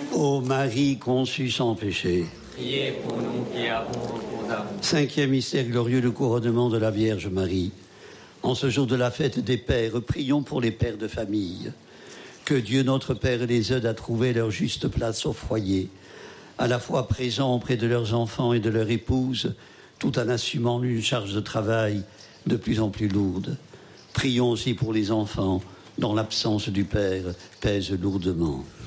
Ô Marie conçue sans péché. Priez pour nous qui avons recours à vous. Cinquième mystère glorieux, le couronnement de la Vierge Marie. En ce jour de la fête des pères, prions pour les pères de famille. Que Dieu notre Père les aide à trouver leur juste place au foyer, à la fois présents auprès de leurs enfants et de leur épouse, tout en assumant une charge de travail de plus en plus lourde. Prions aussi pour les enfants dont l'absence du Père pèse lourdement.